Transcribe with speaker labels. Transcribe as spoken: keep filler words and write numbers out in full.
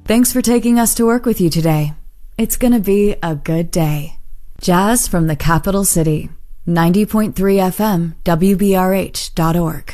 Speaker 1: Thanks for taking us to work with you today. It's gonna be a good day. Jazz from the capital city. ninety point three F M, W B R H dot org.